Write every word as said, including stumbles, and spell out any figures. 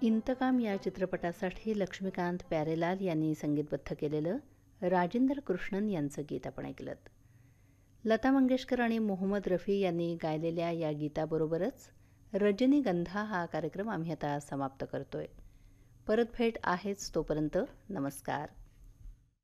इंतकाम या चित्रपटासाठी लक्ष्मीकांत प्यारेलाल यांनी संगीतबद्ध केलेलं राजेंद्र कृष्णन यांचं गीत आपण ऐकलं. लता मंगेशकर आणि मोहम्मद रफी यांनी गायलेल्या या गीताबरोबरच रजनीगंधा हा कार्यक्रम आम्ही आता समाप्त करतोय. परत भेट आहेच, तोपर्यंत नमस्कार.